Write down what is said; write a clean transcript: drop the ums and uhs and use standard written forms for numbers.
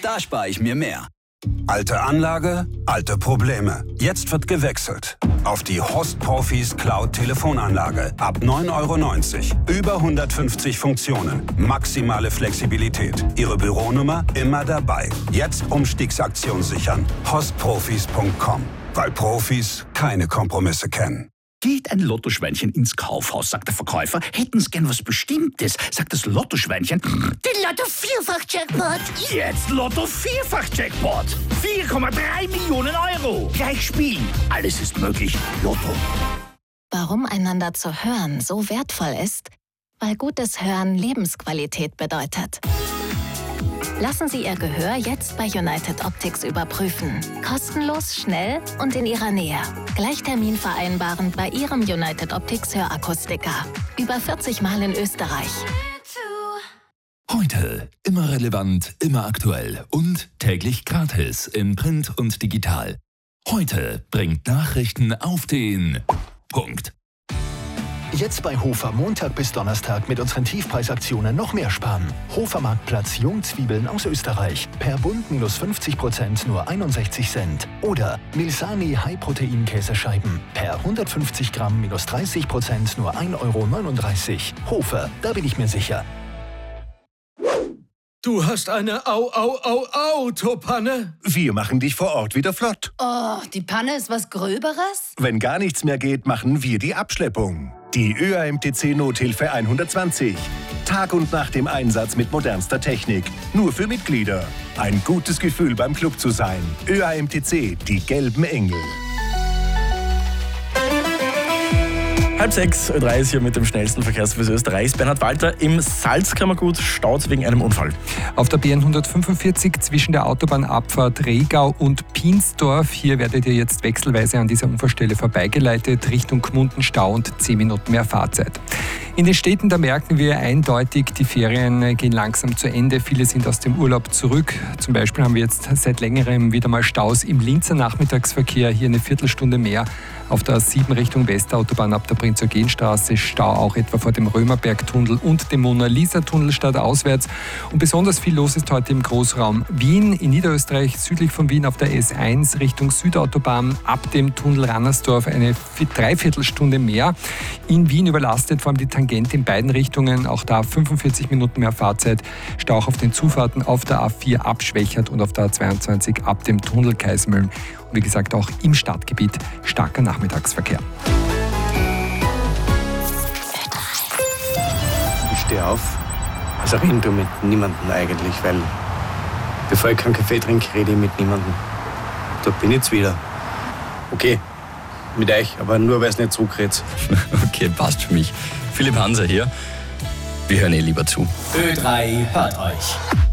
Da spare ich mir mehr. Alte Anlage, alte Probleme. Jetzt wird gewechselt. Auf die Horst Profis Cloud Telefonanlage. Ab 9,90 €. Über 150 Funktionen. Maximale Flexibilität. Ihre Büronummer immer dabei. Jetzt Umstiegsaktion sichern. Horstprofis.com. Weil Profis keine Kompromisse kennen. Geht ein Lottoschweinchen ins Kaufhaus, sagt der Verkäufer. Hätten Sie gern was Bestimmtes, sagt das Lottoschweinchen. Den Lotto-Vierfach-Jackpot. Jetzt Lotto-Vierfach-Jackpot. 4,3 Millionen €. Gleich spielen. Alles ist möglich. Lotto. Warum einander zu hören so wertvoll ist? Weil gutes Hören Lebensqualität bedeutet. Lassen Sie Ihr Gehör jetzt bei United Optics überprüfen. Kostenlos, schnell und in Ihrer Nähe. Gleich Termin vereinbaren bei Ihrem United Optics Hörakustiker. Über 40 Mal in Österreich. Heute immer relevant, immer aktuell und täglich gratis in Print und digital. Heute bringt Nachrichten auf den Punkt. Jetzt bei Hofer Montag bis Donnerstag mit unseren Tiefpreisaktionen noch mehr sparen. Hofer Marktplatz Jungzwiebeln aus Österreich. Per Bund minus 50% nur 61 Cent. Oder Milsani High-Protein-Käsescheiben. Per 150 Gramm minus 30% nur 1,39 €. Hofer, da bin ich mir sicher. Du hast eine Autopanne? Wir machen dich vor Ort wieder flott. Oh, die Panne ist was Gröberes? Wenn gar nichts mehr geht, machen wir die Abschleppung. Die ÖAMTC Nothilfe 120. Tag und Nacht im Einsatz mit modernster Technik. Nur für Mitglieder. Ein gutes Gefühl beim Club zu sein. ÖAMTC, die gelben Engel. 5:30 Ö3 hier mit dem schnellsten Verkehrsservice Österreichs. Bernhard Walter, im Salzkammergut staut wegen einem Unfall. Auf der BN 145 zwischen der Autobahnabfahrt Regau und Pinsdorf. Hier werdet ihr jetzt wechselweise an dieser Unfallstelle vorbeigeleitet. Richtung Gmunden Stau und 10 Minuten mehr Fahrzeit. In den Städten, da merken wir eindeutig, die Ferien gehen langsam zu Ende. Viele sind aus dem Urlaub zurück. Zum Beispiel haben wir jetzt seit längerem wieder mal Staus im Linzer Nachmittagsverkehr. Hier eine Viertelstunde mehr auf der A7 Richtung Westautobahn ab der Prinz-Eugen-Straße. Stau auch etwa vor dem Römerberg-Tunnel und dem Mona-Lisa-Tunnel stadtauswärts. Und besonders viel los ist heute im Großraum Wien, in Niederösterreich, südlich von Wien auf der S1 Richtung Südautobahn ab dem Tunnel Rannersdorf eine Dreiviertelstunde mehr. In Wien überlastet vor allem die Tangente in beiden Richtungen, auch da 45 Minuten mehr Fahrzeit. Stau auch auf den Zufahrten auf der A4 ab Schwächert und auf der A22 ab dem Tunnel Kaisermühlen. Und wie gesagt auch im Stadtgebiet starker Nachmittagsverkehr. Ich stehe auf, also reden du mit niemandem eigentlich, weil bevor ich keinen Kaffee trinke, rede ich mit niemandem. Da bin ich jetzt wieder. Okay, mit euch, aber nur weil es nicht zurückredet. Okay, passt für mich. Philipp Hanser hier. Wir hören lieber zu. Ö3 hört euch.